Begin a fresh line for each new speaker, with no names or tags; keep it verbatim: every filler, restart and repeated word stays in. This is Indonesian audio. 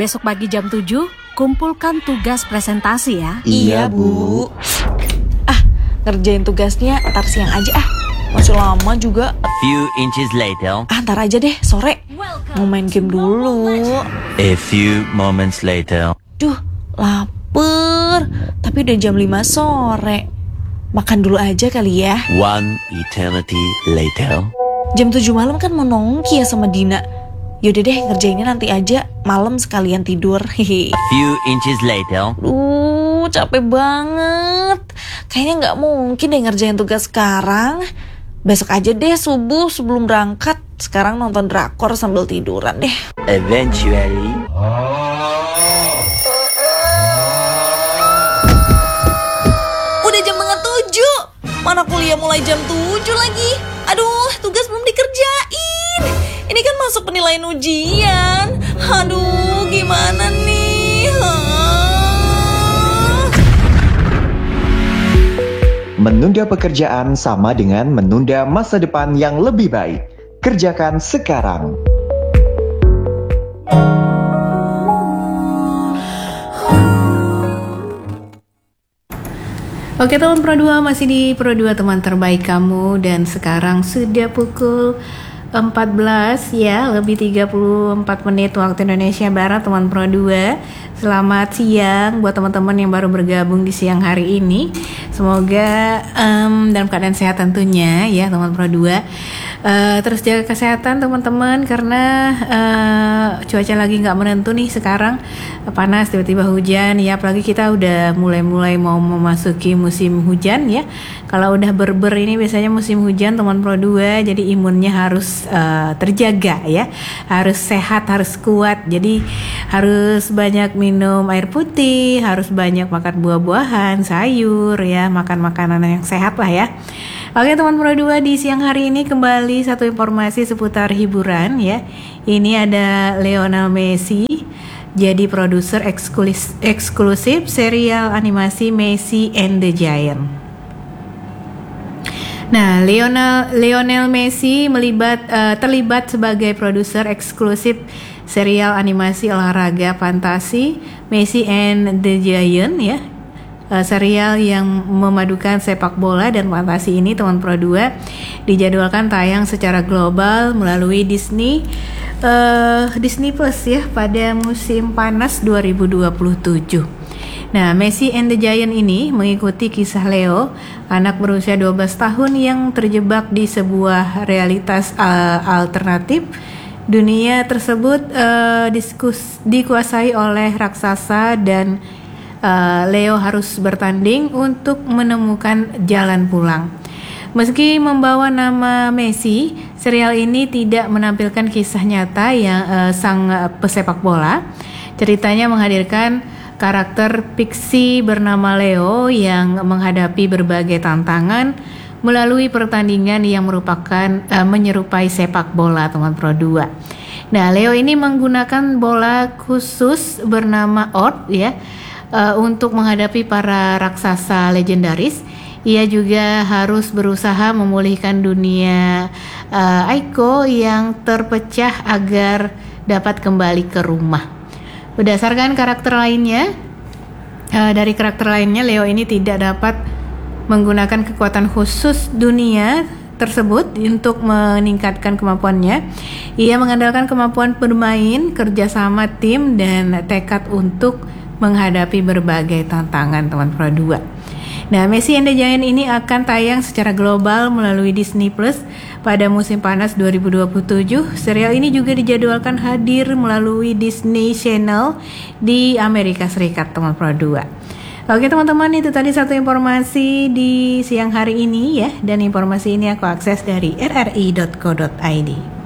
Besok pagi jam tujuh, kumpulkan tugas presentasi ya.
Iya, Bu.
Ah, ngerjain tugasnya ntar siang aja ah. Masih lama juga.
A few inches later.
Ah, ntar aja deh, sore. Mau main game dulu.
A few moments later.
Duh, lapar. Tapi udah jam lima sore. Makan dulu aja kali ya.
One eternity later.
Jam tujuh malam kan mau nongki ya sama Dina. Yaudah deh, ngerjainnya nanti aja. Malam sekalian tidur. Hehe.
A few inches later.
Duh, capek banget. Kayaknya gak mungkin deh ngerjain tugas sekarang. Besok aja deh subuh sebelum berangkat. Sekarang nonton drakor sambil tiduran deh.
Eventually.
Udah jam setengah tujuh. Mana kuliah mulai jam tujuh lagi. Aduh, tugas belum dikerjain. Ini kan masuk penilaian ujian. Aduh, gimana nih? Hah?
Menunda pekerjaan sama dengan menunda masa depan yang lebih baik. Kerjakan sekarang.
Oke teman Pro dua, masih di Pro dua teman terbaik kamu. Dan sekarang sudah pukul empat belas ya, lebih tiga puluh empat menit waktu Indonesia Barat teman Pro dua. Selamat siang buat teman-teman yang baru bergabung di siang hari ini. Semoga um, dalam keadaan sehat tentunya ya teman Pro dua. Uh, terus jaga kesehatan teman-teman karena uh, cuaca lagi nggak menentu nih sekarang, panas tiba-tiba hujan ya, apalagi kita udah mulai-mulai mau memasuki musim hujan ya. Kalau udah berber ini biasanya musim hujan teman Pro dua, jadi imunnya harus uh, terjaga ya, harus sehat, harus kuat, jadi harus banyak minum air putih, harus banyak makan buah-buahan, sayur ya, makan makanan yang sehat lah ya. Oke teman Pro dua, di siang hari ini kembali satu informasi seputar hiburan ya. Ini ada Lionel Messi jadi produser eksklusif, eksklusif serial animasi Messi and the Giant. Nah, Lionel Lionel Messi melibat uh, terlibat sebagai produser eksklusif serial animasi olahraga fantasi Messi and the Giant ya. Uh, serial yang memadukan sepak bola dan fantasi ini teman Pro dua dijadwalkan tayang secara global melalui Disney uh, Disney Plus ya pada musim panas dua ribu dua puluh tujuh. Nah, Messi and the Giant ini mengikuti kisah Leo, anak berusia dua belas tahun yang terjebak di sebuah realitas uh, alternatif. Dunia tersebut uh, diskus, dikuasai oleh raksasa dan Uh, Leo harus bertanding untuk menemukan jalan pulang. Meski membawa nama Messi, serial ini tidak menampilkan kisah nyata yang uh, sang uh, pesepak bola. Ceritanya menghadirkan karakter fiksi bernama Leo yang menghadapi berbagai tantangan melalui pertandingan yang merupakan uh, menyerupai sepak bola teman Pro dua. Nah, Leo ini menggunakan bola khusus bernama Orb ya. Uh, untuk menghadapi para raksasa legendaris. Ia juga harus berusaha memulihkan dunia uh, Aiko yang terpecah agar dapat kembali ke rumah. Berdasarkan karakter lainnya, uh, dari karakter lainnya Leo ini tidak dapat menggunakan kekuatan khusus dunia tersebut untuk meningkatkan kemampuannya. Ia mengandalkan kemampuan bermain, kerjasama tim, dan tekad untuk menghadapi berbagai tantangan teman Pro dua. Nah, Messi and the Giant ini akan tayang secara global melalui Disney Plus pada musim panas dua ribu dua puluh tujuh. Serial ini juga dijadwalkan hadir melalui Disney Channel di Amerika Serikat teman Pro dua. Oke teman-teman, itu tadi satu informasi di siang hari ini ya, dan informasi ini aku akses dari r r i dot co dot i d.